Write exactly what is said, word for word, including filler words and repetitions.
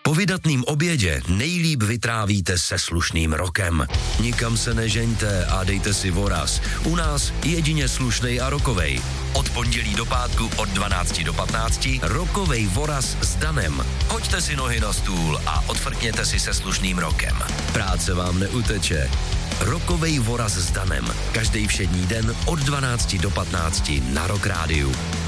Po vydatným obědě nejlíp vytrávíte se slušným rokem. Nikam se nežeňte a dejte si voraz. U nás jedině slušnej a rokovej. Od pondělí do pátku od dvanácti do patnácti rokovej voraz s Danem. Hoďte si nohy na stůl a odfrkněte si se slušným rokem. Práce vám neuteče. Rokovej voraz s Danem. Každý všední den od dvanácti do patnácti na Rock Rádiu.